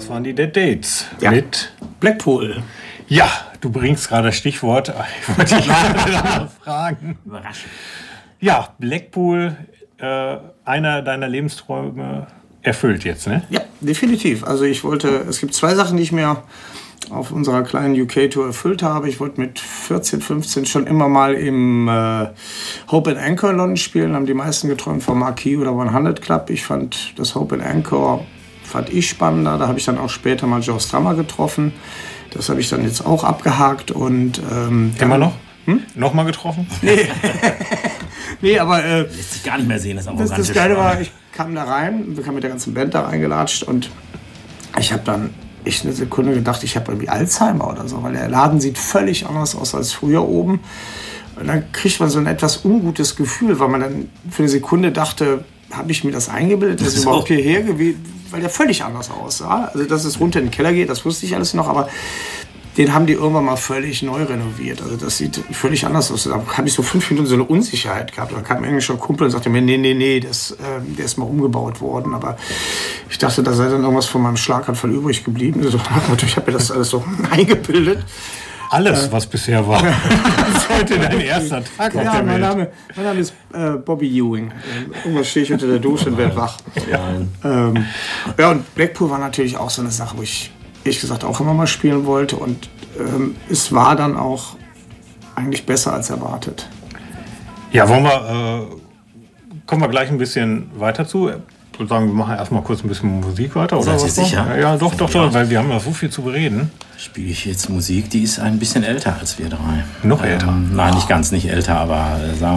Das waren die Dead Dates mit Blackpool. Ja, du bringst gerade das Stichwort. Ich wollte dich gerade fragen. Überraschend. Ja, Blackpool, einer deiner Lebensträume erfüllt jetzt, ne? Ja, definitiv. Also es gibt zwei Sachen, die ich mir auf unserer kleinen UK-Tour erfüllt habe. Ich wollte mit 14, 15 schon immer mal im Hope and Anchor London spielen. Haben die meisten geträumt vom Marquis oder 100 Club. Ich fand das Hope and Anchor spannender. Da habe ich dann auch später mal Joe Strummer getroffen. Das habe ich dann jetzt auch abgehakt. Und, immer noch? Nochmal getroffen? Nee. Nee, aber lässt sich gar nicht mehr sehen, das Geile war, ich kam da rein, wir kamen mit der ganzen Band da reingelatscht und ich habe dann eine Sekunde gedacht, ich habe irgendwie Alzheimer oder so, weil der Laden sieht völlig anders aus als früher oben. Und dann kriegt man so ein etwas ungutes Gefühl, weil man dann für eine Sekunde dachte, habe ich mir das eingebildet, dass es überhaupt hierher gewesen, weil der völlig anders aussah. Also dass es runter in den Keller geht, das wusste ich alles noch, aber den haben die irgendwann mal völlig neu renoviert. Also das sieht völlig anders aus. Da habe ich so 5 Minuten so eine Unsicherheit gehabt. Da kam ein englischer Kumpel und sagte mir, nee, der ist mal umgebaut worden. Aber ich dachte, da sei dann irgendwas von meinem Schlaganfall übrig geblieben. Also, natürlich habe ich mir das alles so eingebildet. Alles, was bisher war. Das ist heute dein erster Tag auf der mein Welt. Name ist Bobby Ewing. Irgendwas stehe ich unter der Dusche und werde wach. Und Blackpool war natürlich auch so eine Sache, wo ich ehrlich gesagt auch immer mal spielen wollte. Und es war dann auch eigentlich besser als erwartet. Ja, kommen wir gleich ein bisschen weiter zu. Ich würde sagen, wir machen erstmal kurz ein bisschen Musik weiter, oder? Seid ihr sicher? Ja, doch, weil wir haben ja so viel zu bereden. Spiele ich jetzt Musik, die ist ein bisschen älter als wir drei. Noch älter? Nein, nicht ganz, nicht älter, aber sagen wir